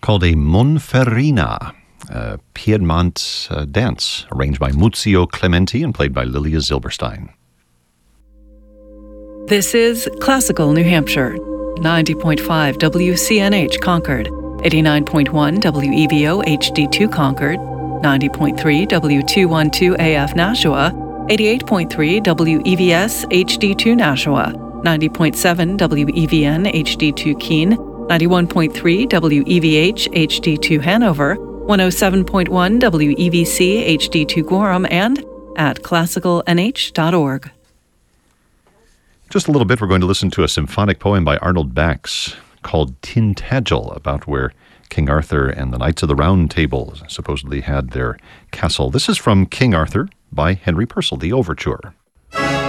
called a Monferrina, a Piedmont dance, arranged by Muzio Clementi and played by Lilia Zilberstein. This is Classical New Hampshire, 90.5 WCNH Concord, 89.1 WEVO HD2 Concord, 90.3 W212 AF Nashua, 88.3 WEVS HD2 Nashua, 90.7 WEVN HD2 Keene, 91.3 WEVH HD2 Hanover, 107.1 WEVC HD2 Gorham, and at classicalnh.org. Just a little bit, we're going to listen to a symphonic poem by Arnold Bax called Tintagel, about where King Arthur and the Knights of the Round Table supposedly had their castle. This is from King Arthur by Henry Purcell, the overture.